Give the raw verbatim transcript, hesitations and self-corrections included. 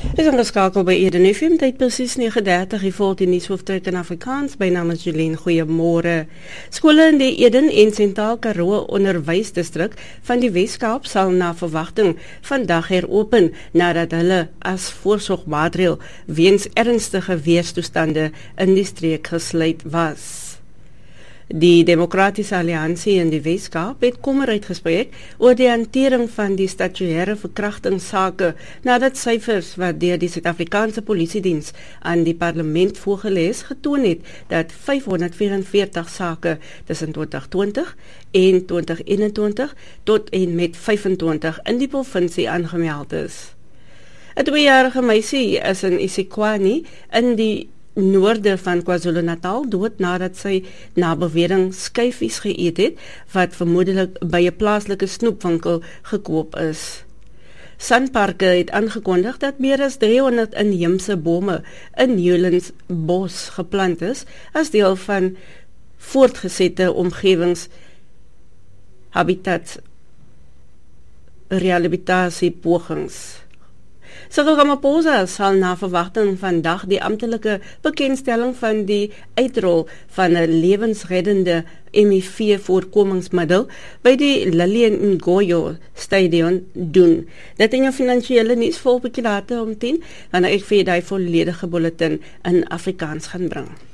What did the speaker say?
Is ingeskakel by Eden F M, tyd presies nege dertig, die volgende nuushoofstuk in Afrikaans. My naam is Jolien, goeiemôre. Skole in die Eden en Sentaal Karoo onderwysdistrik van die Wes-Kaap sal na verwagting vandag heropen nadat hulle as voorsorgmaatreël weens ernstige weerstoestande in die streek gesluit was. Die Demokratiese Alliansie in die Wes-Kaap het kommer uitgespreek oor die hantering van die statuêre verkrachtingssake nadat syfers wat deur die Suid-Afrikaanse Polisiediens aan die parlement voorgeles getoon het dat vyfhonderd vyf en veertig sake tussen twintig twintig en twintig eenentwintig tot en met vyf en twintig in die provinsie aangemeld is. 'n Tweejarige meisie is in isiKwani in die noorde van KwaZulu-Natal dood nadat sy na bewering skyfies geëet het wat vermoedelik by 'n plaaslike snoepwinkel gekoop is. Sanparke het aangekondig dat meer as driehonderd inheemse bome in Newlands bos geplant is as deel van voortgesette omgewings habitat rehabilitasiepogings. Cyril Ramaphosa sal na verwagting vandag die amptelike bekendstelling van die uitrol van 'n lewensreddende M I V-voorkomingsmiddel by die Lilian Ngoyo Stadion doen. Dit in jou finansiële nuus volg bietjie later om tien, wanneer ek vir die volledige bulletin in Afrikaans gaan bring.